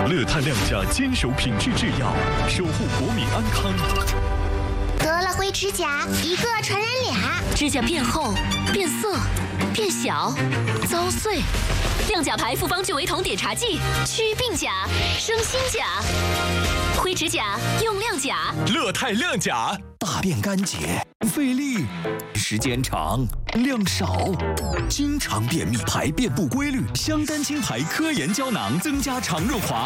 乐泰亮甲坚守品质制药，守护国民安康。 得了灰指甲，一个传染俩， 指甲变厚、变色、变小、遭碎。亮甲牌复方聚维酮碘茶剂，祛病甲，生新甲。灰指甲用亮甲， 乐泰亮甲。 大便干结，费力，时间长，量少，经常便秘，排便不规律。香丹青牌科研胶囊增加肠润滑。